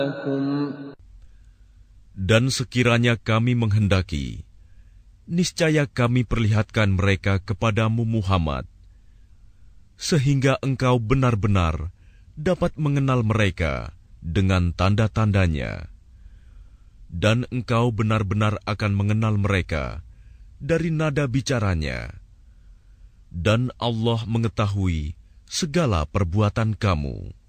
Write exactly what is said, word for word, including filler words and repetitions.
Dan sekiranya kami menghendaki, niscaya kami perlihatkan mereka kepadamu Muhammad, sehingga engkau benar-benar dapat mengenal mereka dengan tanda-tandanya. Dan engkau benar-benar akan mengenal mereka dari nada bicaranya. Dan Allah mengetahui segala perbuatan kamu.